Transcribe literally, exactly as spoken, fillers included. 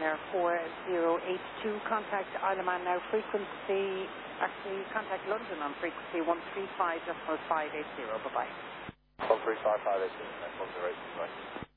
Ryanair four zero eight two. Contact Isle of Man now, frequency, actually contact London on frequency one three five five eight zero. Bye-bye. one three five five eight zero, one zero eight, bye.